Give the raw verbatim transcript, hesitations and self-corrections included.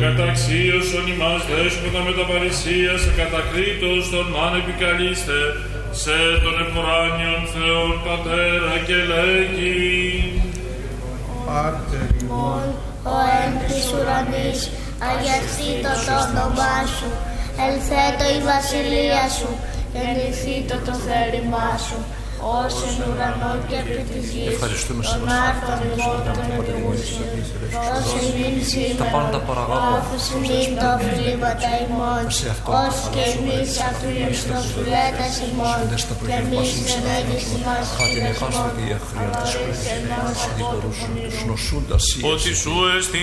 Εκαταξίωσον ημάς δέσποτα με τα παρησία σε κατακρίτως των μάν επικαλείστε, σε τον εφοράνιον Θεόν Πατέρα και λέγει. Πάτερ ημών, ο εν της ουρανής, αγιαστήτω το όνομά σου, ελθέτω η βασιλεία σου, γεννηθήτω το θέλημά σου, ως εν ουρανό και επί της γης, τον άρθον ημών των εγγούσιων, ως εμήν σήμερα, άφησιν μην το αφιλήματα ημών, ως και εμείς αφήνεις το φιλέτας ημών, και εμείς δεν έγεις ημάς φιλές ημών, αλλά και εμάς απόκονίσου. Ότι σου εστί